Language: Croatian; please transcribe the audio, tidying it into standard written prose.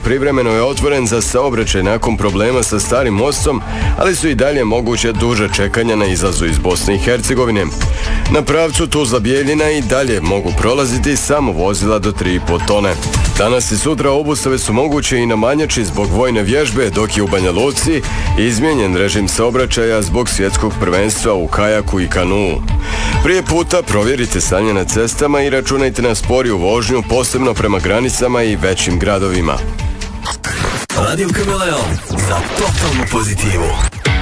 privremeno je otvoren za saobraćaj nakon problema sa starim mostom, ali su i dalje moguće duže čekanja na izlazu iz Bosne i Hercegovine. Na pravcu Tuzla-Bijeljina i dalje mogu prolaziti samo vozila do 3,5 tone. Danas i sutra obustave su moguće i na Manjači zbog vojne vježbe, dok je u Banja Luci izmijenjen režim saobraćaja zbog svjetskog prvenstva u kajaku i kanuu. Prije puta provjerite stanje na cestama i računajte na sporiju vožnju, posebno prema granicama i većim gradovima. Radio Kameleon za totalnu pozitivu.